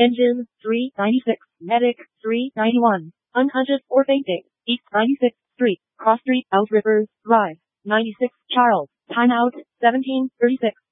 Engine, 396. Medic, 391. Unconscious or fainting. East 96th Street, Cross Street, Out Rivers, Drive. 96, Charles. Timeout, 17:36.